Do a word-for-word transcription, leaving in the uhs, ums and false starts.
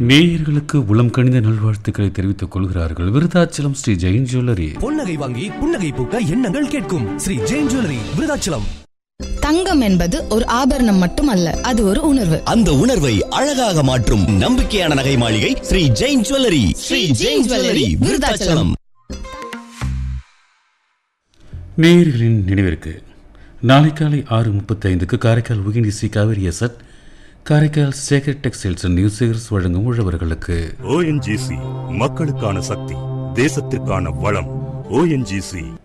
நேயர்களுக்கு உளம் கணிந்த நல்வாழ்த்துக்களை தெரிவித்துக் கொள்கிறார்கள் விருதாச்சலம் ஸ்ரீ ஜெயின் ஜுவல்லரி. பொன்னகை வாங்கி புன்னகை பூக்க எண்ணங்கள் கேட்கும் ஸ்ரீ ஜெயின் ஜுவல்லரி விருதாச்சலம். தங்கம் என்பது ஒரு ஆபரணம் மட்டுமல்ல, அது ஒரு உணர்வு. அந்த உணர்வை அழகாக மாற்றும் நம்பிக்கையான நகை மாளிகை ஸ்ரீ ஜெயின் ஜுவல்லரி. ஸ்ரீ ஜெயின் ஜுவல்லரி விருதாச்சலம். நேயர்களின் நினைவிற்கு நாளை காலை ஆறு முப்பத்தி ஐந்துக்கு Karaikal உகினிசி Kaveri zed, Karaikal Sekar textiles and news வழங்கும் உழவர்களுக்கு ஓஎன்ஜிசி மக்களுக்கான சக்தி, தேசத்திற்கான வளம். ஓஎன்ஜிசி